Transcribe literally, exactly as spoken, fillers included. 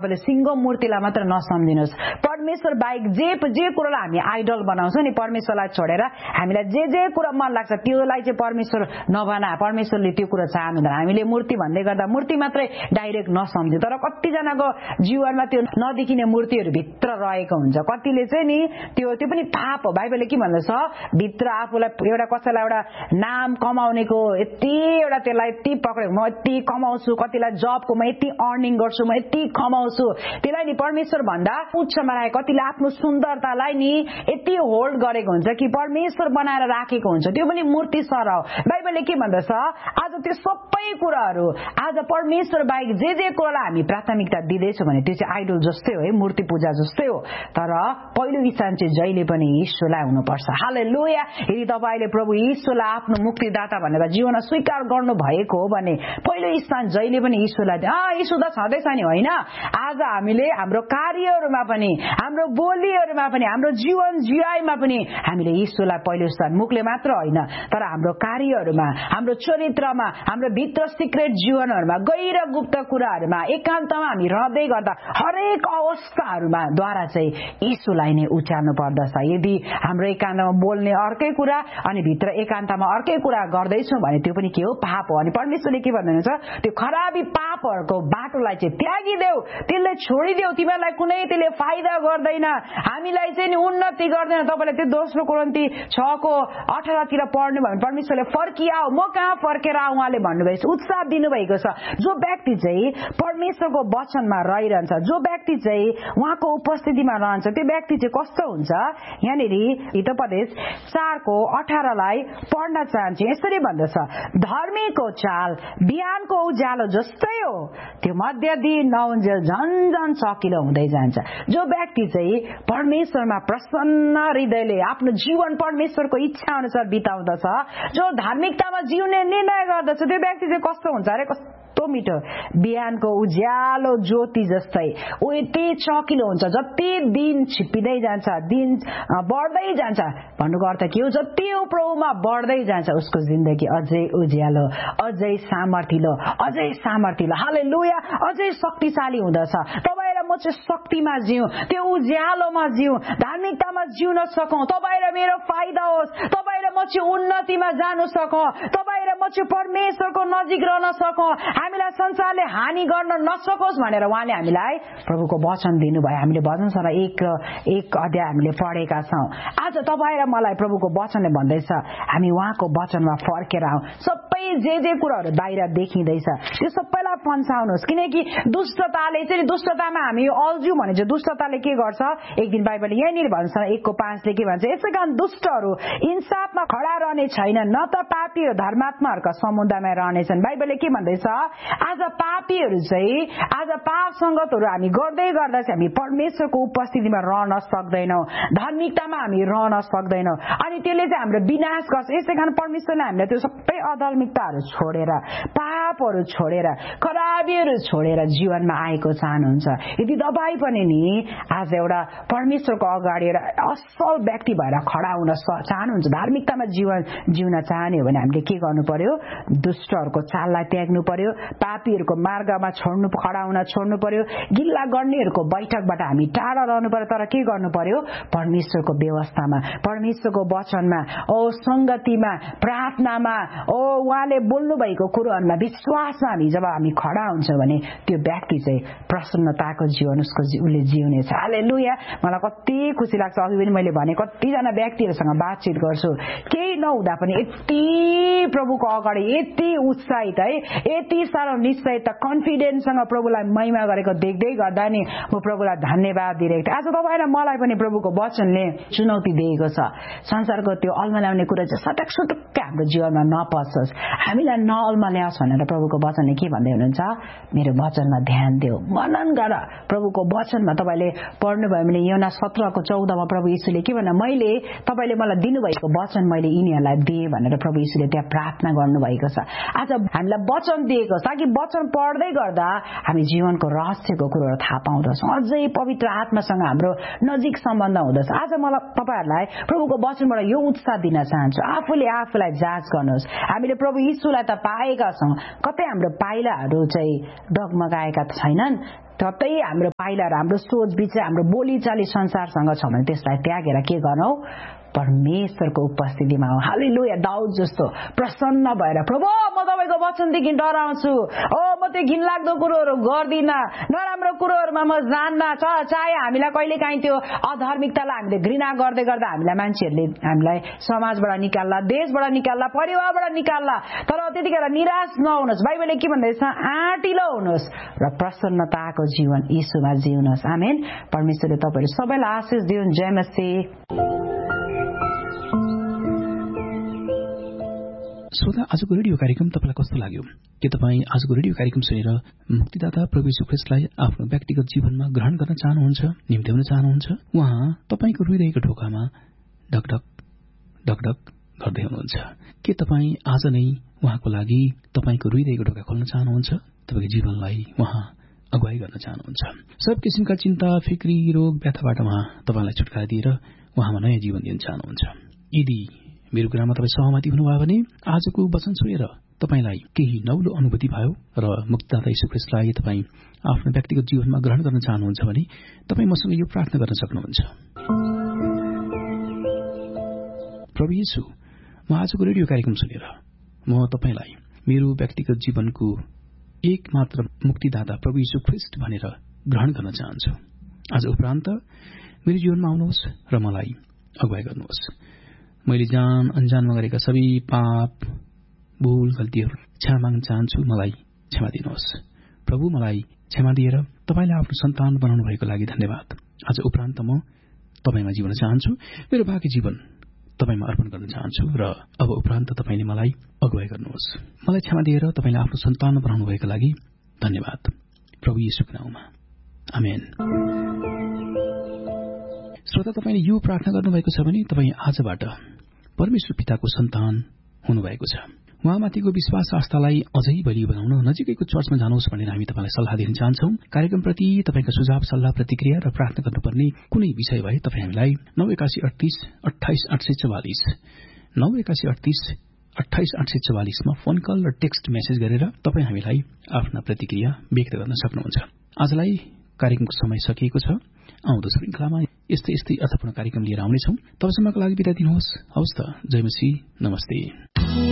तपाईँले सिंह मूर्तिलाई मात्र नसम्झिनुहोस्। परमेश्वर बाहेक जे जे कुरालाई हामी आइडल बनाउँछौँ नि, परमेश्वरलाई छोडेर हामीलाई जे जे कुरा मन लाग्छ त्योलाई चाहिँ परमेश्वर नबना। परमेश्वरले त्यो कुरा चाहनुहुँदैन। हामीले मूर्ति भन्दै गर्दा मूर्ति मात्रै डाइरेक्ट नसम्झ्यौँ, तर कतिजनाको जीवनमा त्यो नदेखिने मूर्तिहरू भित्र रहेको हुन्छ। कतिले चाहिँ नि त्यो त्यो पनि पाप हो। बाइबलले के भन्दछ, भित्र आफूलाई एउटा कसैलाई एउटा नाम कमाउनेको यति एउटा त्यसलाई यति पक्रेको, म यति कमाउँछु, कतिलाई जबको म यति अर्निङ गर्छु, म यति कमाउँछु, त्यसलाई नि परमेश्वर भन्दा उच्चमा राखेको। कतिले आफ्नो सुन्दरतालाई नि यति होल्ड गरेको हुन्छ कि परमेश्वर बनाएर राखेको हुन्छ, त्यो पनि मूर्ति सर हो। बाइबलले के भन्दछ, आज त्यो सबै कुराहरू आज परमेश्वर बाहेक जे जे कुरालाई हामी प्राथमिकता दिँदैछौँ भने त्यो चाहिँ आइडल जस्तै हो है, मूर्ति पूजा जस्तै हो। तर पहिलो स्थान चाहिँ जहिले पनि ईश्वरलाई हुनुपर्छ। हालेलुया। यदि तपाईँले प्रभु ईश्वरलाई आफ्नो मुक्तिदाता भनेर जीवनमा स्वीकार गर्नु भएको हो भने पहिलो स्थान जहिले पनि ईश्वरलाई दिनु। अँ ईश्वर त छँदैछ नि, होइन? आज हामीले हाम्रो कार्यहरूमा पनि, हाम्रो बोलीहरूमा पनि, हाम्रो जीवन जियाइमा पनि हामीले ईश्वरलाई पहिलो स्थान, मुखले मात्र होइन तर हाम्रो कार्यहरूमा, हाम्रो चरित्रमा, हाम्रो भित्र सिक्रेट जीवनहरूमा, गैर गुप्त कुराहरूमा, एकान्तमा हामी रहँदै गर्दा हरेक अवस्थाहरूमा द्वारा चाहिँ ईश्वरलाई नै उचाल्नु पर्दछ। यदि हाम्रो एकान्तमा बोल्ने अर्कै कुरा अनि भित्र एकान्तमा अर्कै कुरा गर्दैछौँ भने त्यो पनि के हो, पाप हो। अनि परमेश्वरले के भन्नुहुन्छ, त्यो खराबी पापहरूको बाटोलाई चाहिँ त्यागिदेऊ, त्यसले छोडिदेऊ, तिमीहरूलाई कुनै त्यसले फाइदा गर्दैन, हामीलाई चाहिँ नि उन्नति गर्दैन। तपाईँले त्यो दोस्रो कोरिन्थी छ को अठार तिर पढ्नु भयो भने परमेश्वरले फर्किआऊ, म कहाँ फर्केर आऊ उहाँले भन्नुभएको छ, उत्साह दिनुभएको छ। जो व्यक्ति चाहिँ परमेश्वरको वचनमा रहिरहन्छ, जो व्यक्ति चाहिँ उहाँको उपस्थितिमा रहन्छ, त्यो व्यक्ति चाहिँ कस्तो हुन्छ, यहाँनिर हितोपदेश चार को अठारलाई पढ्न चाहन्छु। यसरी भन्दछ, धर्मीको चाल बिहानको उज्यालो जस्तै हो, त्यो मध्य दिन नउन्जेल झन झन सकिलो हुँदै जान्छ। जो व्यक्ति चाहिँ परमेश्वरमा प्रसन्न हृदयले आफ्नो जीवन परमेश्वरको इच्छा अनुसार बिताउँदछ, जो धार्मिकतामा जिउने निर्णय गर्दछ, त्यो व्यक्ति चाहिँ कस्तो हुन्छ अरे, कस्तो मिठो, बिहानको उज्यालो ज्योति जस्तै ऊ यति चकिलो हुन्छ। जति दिन छिप्पिँदै जान्छ, दिन बढ्दै जान्छ, भन्नुको अर्थ के हो, जति ऊ प्रभुमा बढ्दै जान्छ उसको जिन्दगी अझै उज्यालो, अझै सामर्थिलो, अझै सामर्थिलो, हालेलुया, अझै शक्तिशाली हुँदछ। तपाईँ र म चाहिँ शक्तिमा जिउँ, त्यो उज्यालोमा जिउँ, धार्मिकतामा जिउन सकौँ, तपाईँ र मेरो फाइदा होस्, तपाईँ र म चाहिँ उन्नतिमा जानु सकौँ, तपाईँ र म चाहिँ परमेश्वरको नजिक रहन सकौँ, हामीलाई संसारले हानि गर्न नसकोस् भनेर उहाँले हामीलाई प्रभुको वचन दिनुभयो। हामीले भजन सर एक र एक अध्याय हामीले पढेका छौँ। आज तपाईँ र मलाई प्रभुको वचनले भन्दैछ हामी उहाँको वचनमा फर्केर आउँ। सबै जे जे कुराहरू बाहिर देखिँदैछ त्यो सबैलाई पन्छाउनुहोस्, किनकि दुष्टताले चाहिँ दुष्टतामा हामी अल्झ्यौँ भने चाहिँ दुष्टताले के गर्छ, एक दिन बाइबलले यहीँनिर भन्छ, एक को पाँचले के भन्छ, यसै कारण दुष्टहरू इन्साफमा खडा रहने छैनन्, न त पापीहरू धर्मात्माहरूका समुदायमा रहनेछन्। बाइबलले के भन्दैछ, आज पापीहरू चाहिँ आज पाप संगतहरू हामी गर्दै गर्दा चाहिँ हामी परमेश्वरको उपस्थितिमा रहन सक्दैनौँ, धार्मिकतामा हामी रहन सक्दैनौँ, अनि त्यसले चाहिँ हाम्रो विनाश गर्छ। यसै कारण परमेश्वरले हामीलाई त्यो सबै अधार्मिकताहरू छोडेर, पापहरू छोडेर, खराबीहरू छोडेर जीवनमा आएको चाहनुहुन्छ। यदि तपाईँ पनि नि आज एउटा परमेश्वरको अगाडि एउटा असल व्यक्ति भएर खडा हुन चाहनुहुन्छ, धार्मिकतामा जीवन जिउन चाहने हो भने हामीले के गर्नु पर्यो, दुष्टहरूको चाललाई त्याग्नु पर्यो, पापीहरूको मार्गमा छोड्नु, खडा हुन छोड्नु पर्यो, गिल्ला गर्नेहरूको बैठकबाट हामी टाढा रहनु पर्यो। तर के गर्नु पर्यो, परमेश्वरको व्यवस्थामा, परमेश्वरको वचनमा, ओ संगतिमा, प्रार्थनामा, ओ उहाँले बोल्नु भएको कुरोहरूमा, विश्वासमा हामी जब हामी खडा हुन्छौँ भने त्यो व्यक्ति चाहिँ प्रसन्नताको जीवन उसको उसले जिउनेछ। हालेलुया। मलाई कति खुसी लाग्छ, अघि पनि मैले भने कतिजना व्यक्तिहरूसँग बातचित गर्छु, केही नहुँदा पनि यति प्रभुको अगाडि यति उत्साहित है, यति साह्रो निश्चयता कन्फिडेन्ससँग प्रभुलाई महिमा गरेको देख्दै गर्दा नि म प्रभुलाई धन्यवाद दिइरहेको थिएँ। आज तपाईँ र मलाई पनि प्रभुको वचनले चुनौती दिएको छ, संसारको त्यो अल्मल्याउने कुरा चाहिँ सटक सुटुक्कै हाम्रो जीवनमा नपसोस्, हामीलाई नअल्मल्याओस् भनेर प्रभुको वचनले के भन्दै हुनुहुन्छ, मेरो वचनमा ध्यान देऊ, मनन गर। प्रभुको वचनमा तपाईँले पढ्नुभयो भने योना सत्र को चौधमा प्रभु यीशुले के भन्नु, मैले तपाईँले मलाई दिनुभएको वचन मैले यिनीहरूलाई दिएँ भनेर प्रभु यीशुले त्यहाँ प्रार्थना गर्नुभएको छ। आज हामीलाई वचन दिएको छ ताकि वचन पढ्दै गर्दा हामी जीवनको रहस्यको कुरोहरू थाहा पाउँदछौँ, अझै पवित्र आत्मासँग हाम्रो नजिक सम्बन्ध हुँदछ। आज मलाई तपाईहरुलाई प्रभुको वचनबाट यो उत्साह दिन चाहन्छु, आफूले आफूलाई जाँच गर्नुहोस्। हामीले प्रभु यीशुलाई त पाएका छौं, कतै हाम्रो पाइलाहरू चाहिँ डगमगाएका छैनन्, कतै हाम्रो पाइलाहरू हाम्रो सोच विचार हाम्रो बोलीचाली संसारसँग छ भने त्यसलाई त्यागेर के गर्नु, परमेश्वरको उपस्थितिमा हो। हालेलुया। दाउद जस्तो प्रसन्न भएर प्रभु म तपाईको वचनदेखि डराउँछु, ओ म त्यो घिनलाग्दो कुरोहरू गर्दिन, नराम्रो कुरोहरूमा म जान्न। चाहे हामीलाई कहिले काहीँ त्यो अधार्मिकतालाई हामीले घृणा गर्दै गर्दा हामीलाई मान्छेहरूले हामीलाई समाजबाट निकाल्ला, देशबाट निकाल्ला, परिवारबाट निकाल्ला, तर त्यतिखेर निराश नहुनुहोस्। बाइबलले के भन्दैछ, आँटिलो हुनुहोस् र प्रसन्नताको जीवन यीशुमा जिउनुहोस्। आमेन। परमेश्वरले तपाईहरु सबैलाई आशीष दिउन्। जय मसीह। श्रोता, आजको रेडियो कार्यक्रम तपाईलाई कस्तो लाग्यो? के तपाईँ आजको रेडियो कार्यक्रम सुनेर मुक्तिदाता प्रभु यीशु ख्रीष्टलाई आफ्नो व्यक्तिगत जीवनमा ग्रहण गर्न चाहनुहुन्छ, निम्त्याउन चाहनुहुन्छ? उहाँ तपाईको हृदयको ढोकामा ढकढक ढकढक गर्दै हुनुहुन्छ। के तपाईँ आज नै उहाँको लागि तपाईको हृदयको ढोका खोल्न चाहनुहुन्छ? तपाईको जीवनलाई उहाँ अगुवाई गर्न चाहनुहुन्छ? सब किसिमका चिन्ता, फिक्री, रोग, व्यथाबाट उहाँ तपाईलाई छुटकारा दिएर उहाँमा नयाँ जीवन दिन चाहनुहुन्छ। यदि मेरो कुरामा तपाईँ सहमति हुनुभयो भने आजको वचन सुनेर तपाईलाई केही नौलो अनुभूति भयो र मुक्तिदाता यीशु ख्रीष्टलाई तपाईँ आफ्नो व्यक्तिगत जीवनमा ग्रहण गर्न चाहनुहुन्छ भने तपाईँ मसँग यो प्रार्थना गर्न सक्नुहुन्छ। प्रभु यीशु, म आजको रेडियो कार्यक्रम सुनेर म तपाईलाई मेरो व्यक्तिगत जीवनको एक मात्र मुक्तिदाता प्रभु यीशु ख्रीष्ट भनेर ग्रहण गर्न चाहन्छु। आज उपरान्त मेरो जीवनमा आउनुहोस् र मलाई अगुवाई गर्नुहोस्। मैले जान अनजानमा गरेका सबै पाप, भूल, गल्तीहरू क्षमा माग्न चाहन्छु। मलाई क्षमा दिनुहोस् प्रभु। मलाई क्षमा दिएर तपाईलाई आफ्नो सन्तान बनाउनु भएको लागि धन्यवाद। आज उपरान्त म तपाईमा जिउन चाहन्छु। मेरो बाँकी जीवन तपाईमा अर्पण गर्न चाहन्छु र अब उपरान्त तपाईले मलाई अगुवाई गर्नुहोस्। मलाई क्षमा दिएर तपाईले आफ्नो सन्तान बनाउनु भएको लागि धन्यवाद। प्रभु येशूको नाममा आमेन। श्रोता, तपाईले यो प्रार्थना गर्नुभएको छ भने तपाईँ आजबाट परमेश्वर पिताको सन्तान हुनुभएको छ। उहाँमाथिको विश्वास आस्थालाई अझै बलियो बनाउन नजिकैको चर्चमा जानुहोस् भनेर हामी तपाईलाई सल्लाह दिन चाहन्छौं। कार्यक्रमप्रति तपाईका सुझाव, सल्लाह, प्रतिक्रिया र प्रार्थना गर्नुपर्ने कुनै विषय भए तपाईँ हामीलाई नौ एकासी अडतीस अठाइस आठ सय चौवालिस नौ एकासी अडतीस अठाइस आठ सय चौवालिसमा फोन कल र टेक्स्ट मेसेज गरेर तपाईँ हामीलाई आफ्ना प्रतिक्रिया व्यक्त गर्न सक्नुहुन्छ। आजलाई कार्यक्रमको समय सकिएको छ। आउँदो श्रृंखलामा यस्तै यस्तै अर्थपूर्ण कार्यक्रम लिएर आउनेछौं। तबसम्मको लागि बिदा दिनुहोस्। हवस् त। जय मसीह। नमस्ते।